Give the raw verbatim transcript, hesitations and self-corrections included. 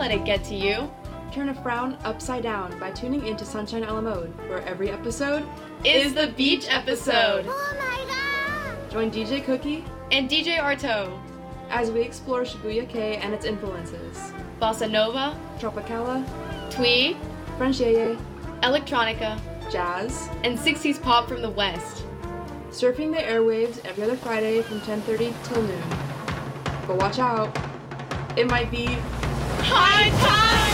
let it get to you. Turn a frown upside down by tuning into Sunshine a la Mode, where every episode Is the beach episode. Oh my god! Join D J Cookie And D J Arto. as we explore Shibuya Kei and its influences. Bossa Nova, Tropicala, Twee, French Yeye, Electronica, jazz, and sixties pop from the West. surfing the airwaves every other Friday from ten thirty till noon. But watch out, it might be High Tide!